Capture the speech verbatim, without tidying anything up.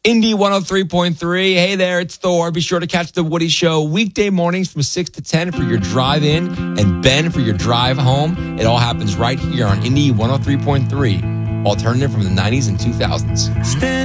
Indy one oh three point three. Hey there, it's Thor. Be sure to catch The Woody Show weekday mornings from six to ten for your drive in and Ben for your drive home. It all happens right here on Indy one oh three point three. Alternative from the nineties and two thousands.